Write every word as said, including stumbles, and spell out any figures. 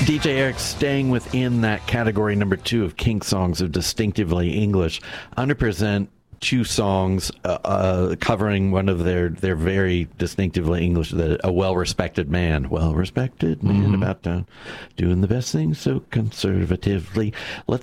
D J Eric, staying within that category number two of Kink songs of distinctively English, I'm going to present two songs uh, uh, covering one of their, their very distinctively English, the, a well-respected man. Well-respected man mm-hmm. about uh, doing the best things so conservatively. Let's